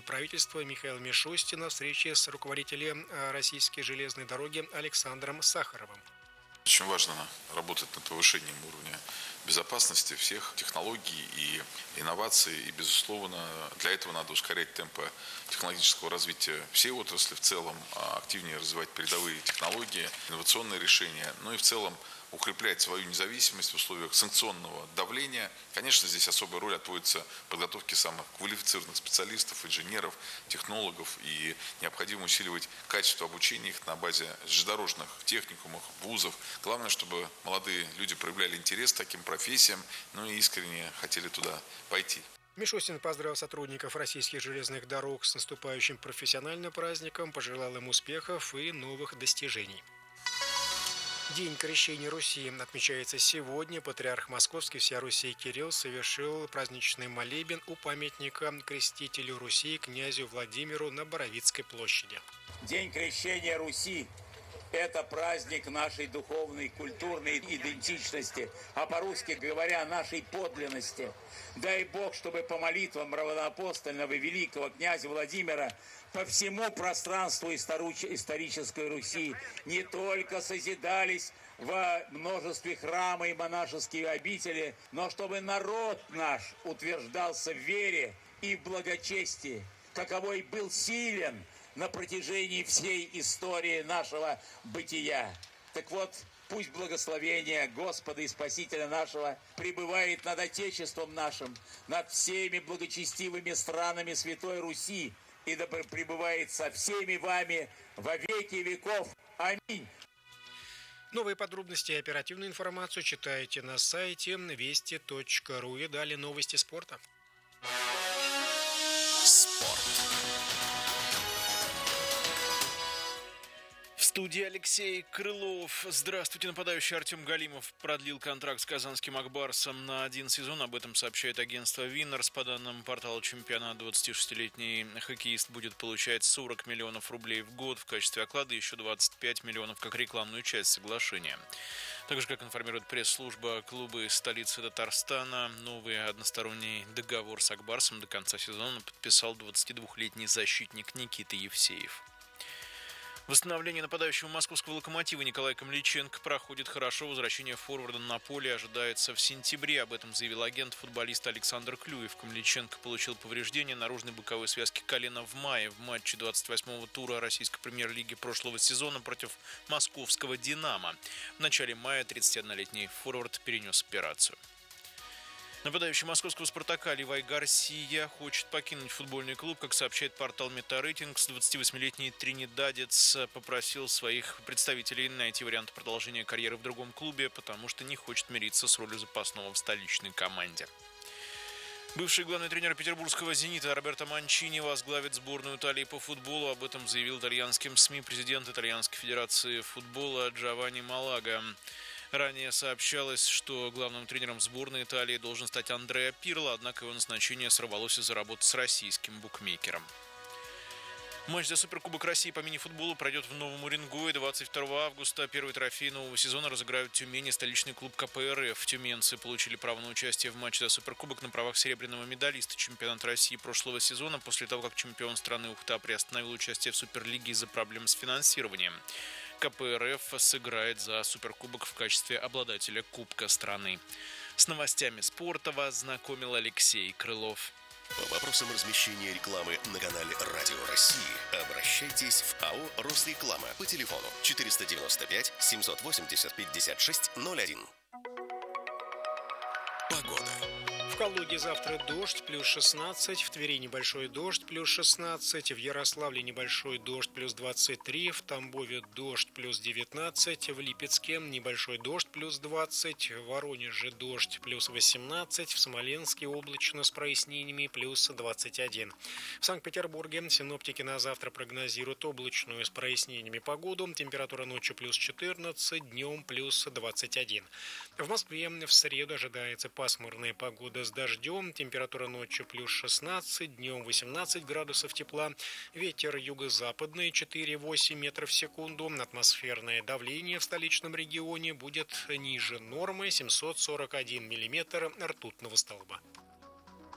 правительства Михаила Мишустина на встрече с руководителем российской железной дороги Александром Сахаровым. Очень важно работать над повышением уровня безопасности всех технологий и инноваций. И, безусловно, для этого надо ускорять темпы технологического развития всей отрасли в целом, активнее развивать передовые технологии, инновационные решения, ну и в целом укреплять свою независимость в условиях санкционного давления. Конечно, здесь особая роль отводится подготовке самых квалифицированных специалистов, инженеров, технологов, и необходимо усиливать качество обучения их на базе железнодорожных техникумов, вузов. Главное, чтобы молодые люди проявляли интерес к таким профессиям, ну и искренне хотели туда пойти. Мишустин поздравил сотрудников российских железных дорог с наступающим профессиональным праздником, пожелал им успехов и новых достижений. День Крещения Руси отмечается сегодня. Патриарх Московский всея Руси Кирилл совершил праздничный молебен у памятника крестителю Руси князю Владимиру на Боровицкой площади. День Крещения Руси – это праздник нашей духовной, культурной идентичности, а по-русски говоря, нашей подлинности. Дай Бог, чтобы по молитвам равноапостольного великого князя Владимира по всему пространству исторической Руси не только созидались во множестве храмы и монашеские обители, но чтобы народ наш утверждался в вере и в благочестии, каковой был силен на протяжении всей истории нашего бытия. Так вот, пусть благословение Господа и Спасителя нашего пребывает над Отечеством нашим, над всеми благочестивыми странами Святой Руси, и да пребывает со всеми вами во веки веков. Аминь. Новые подробности и оперативную информацию читайте на сайте вести.ру. И далее новости спорта. Спорт. В студии Алексей Крылов. Здравствуйте. Нападающий Артем Галимов продлил контракт с казанским «Акбарсом» на 1 сезон. Об этом сообщает агентство «Виннерс». По данным портала «Чемпионат», 26-летний хоккеист будет получать 40 миллионов рублей в год в качестве оклада, еще 25 миллионов как рекламную часть соглашения. Так же, как информирует пресс-служба клуба из столицы Татарстана, новый односторонний договор с «Акбарсом» до конца сезона подписал 22-летний защитник Никита Евсеев. Восстановление нападающего московского «Локомотива» Николая Камличенко проходит хорошо. Возвращение форварда на поле ожидается в сентябре. Об этом заявил агент футболиста Александр Клюев. Камличенко получил повреждение наружной боковой связки колена в мае в матче 28-го тура российской премьер-лиги прошлого сезона против московского «Динамо». В начале мая 31-летний форвард перенес операцию. Нападающий московского «Спартака» Левай Гарсия хочет покинуть футбольный клуб. Как сообщает портал «Метарейтингс», 28-летний тринидадец попросил своих представителей найти вариант продолжения карьеры в другом клубе, потому что не хочет мириться с ролью запасного в столичной команде. Бывший главный тренер петербургского «Зенита» Роберто Манчини возглавит сборную Италии по футболу. Об этом заявил итальянским СМИ президент Итальянской федерации футбола Джованни Малага. Ранее сообщалось, что главным тренером сборной Италии должен стать Андреа Пирло, однако его назначение сорвалось из-за работы с российским букмекером. Матч за Суперкубок России по мини-футболу пройдет в Новом Уренгое 22 августа. Первый трофей нового сезона разыграют Тюмень и столичный клуб КПРФ. Тюменцы получили право на участие в матче за Суперкубок на правах серебряного медалиста чемпионата России прошлого сезона, после того, как чемпион страны Ухта приостановил участие в Суперлиге из-за проблем с финансированием. КПРФ сыграет за Суперкубок в качестве обладателя Кубка страны. С новостями спорта вас знакомил Алексей Крылов. По вопросам размещения рекламы на канале Радио России обращайтесь в АО «Росреклама» по телефону 495 780 5601. Погода. В Калуге завтра дождь, плюс 16, в Твери небольшой дождь, плюс 16, в Ярославле небольшой дождь, плюс 23, в Тамбове дождь, плюс 19, в Липецке небольшой дождь, плюс 20, в Воронеже дождь, плюс 18, в Смоленске облачно с прояснениями, плюс 21. В Санкт-Петербурге синоптики на завтра прогнозируют облачную с прояснениями погоду, температура ночью плюс 14, днем плюс 21. В Москве в среду ожидается пасмурная погода с дождем, температура ночью плюс 16, днем 18 градусов тепла, ветер юго-западный 4,8 метров в секунду, атмосферное давление в столичном регионе будет ниже нормы 741 миллиметр ртутного столба.